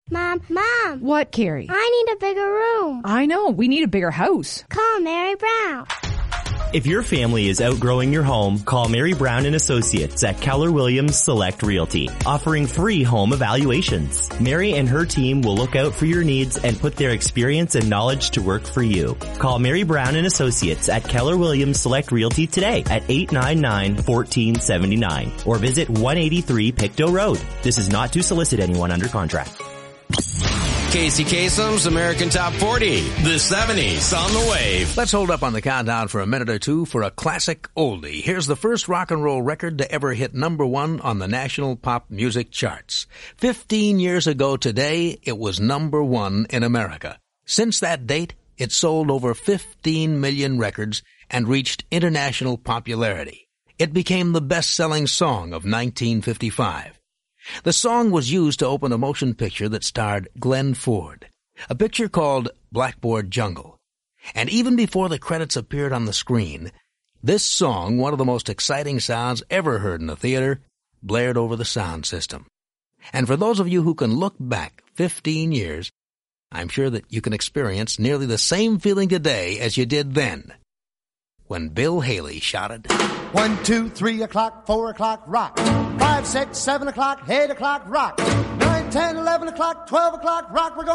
Mom. What, Carrie? I need a bigger room. I know. We need a bigger house. Call Mary Brown. If your family is outgrowing your home, call Mary Brown & Associates at Keller Williams Select Realty, offering free home evaluations. Mary and her team will look out for your needs and put their experience and knowledge to work for you. Call Mary Brown & Associates at Keller Williams Select Realty today at 899-1479 or visit 183 Pictou Road. This is not to solicit anyone under contract. Casey Kasem's American Top 40, the 70s on the wave. Let's hold up on the countdown for a minute or two for a classic oldie. Here's the first rock and roll record to ever hit number one on the national pop music charts. 15 years ago today, it was number one in America. Since that date, it sold over 15 million records and reached international popularity. It became the best-selling song of 1955. The song was used to open a motion picture that starred Glenn Ford, a picture called Blackboard Jungle. And even before the credits appeared on the screen, this song, one of the most exciting sounds ever heard in a theater, blared over the sound system. And for those of you who can look back 15 years, I'm sure that you can experience nearly the same feeling today as you did then, when Bill Haley shouted, 1, 2, 3 o'clock, 4 o'clock, rock. 5, 6, 7 o'clock, 8 o'clock, rock. 9, 10, 11 o'clock, 12 o'clock, rock. We're going